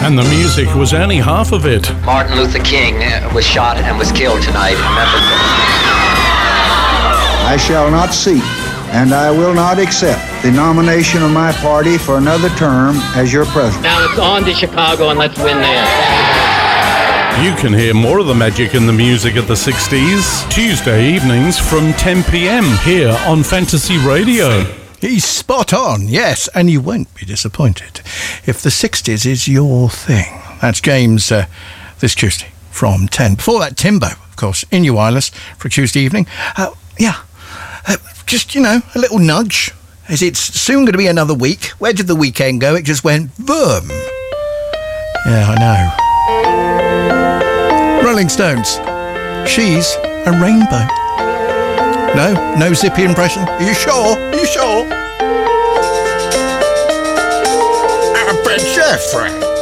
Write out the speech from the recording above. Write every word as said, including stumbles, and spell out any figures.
And the music was only half of it. Martin Luther King was shot and was killed tonight in Memphis. I shall not seek, and I will not accept the nomination of my party for another term as your president. Now it's on to Chicago, and let's win there. You can hear more of the magic and the music of the sixties Tuesday evenings from ten p.m. here on Fantasy Radio. He's spot on, yes, and you won't be disappointed if the sixties is your thing. That's James uh, this Tuesday from ten. Before that, Timbo, of course, in your wireless for a Tuesday evening. Uh, yeah, uh, just, you know, a little nudge, as it's soon going to be another week. Where did the weekend go? It just went boom. Yeah, I know. Rolling Stones, She's a Rainbow. No? No zippy impression? Are you sure? Are you sure? I bet Jeffrey.